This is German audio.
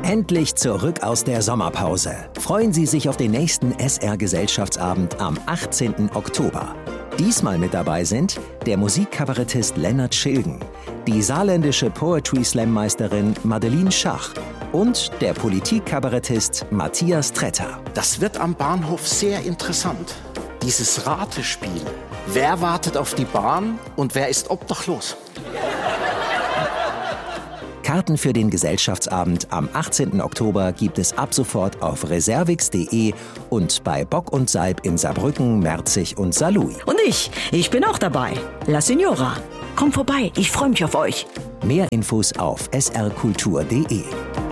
Endlich zurück aus der Sommerpause. Freuen Sie sich auf den nächsten SR-Gesellschaftsabend am 18. Oktober. Diesmal mit dabei sind der Musikkabarettist Lennart Schilgen, die saarländische Poetry-Slam-Meisterin Madeleine Schach und der Politikkabarettist Matthias Tretter. Das wird am Bahnhof sehr interessant. Dieses Ratespiel. Wer wartet auf die Bahn und wer ist obdachlos? Karten für den Gesellschaftsabend am 18. Oktober gibt es ab sofort auf reservix.de und bei Bock und Salb in Saarbrücken, Merzig und Saarlouis. Und ich bin auch dabei. La Signora. Kommt vorbei, ich freue mich auf euch. Mehr Infos auf srkultur.de.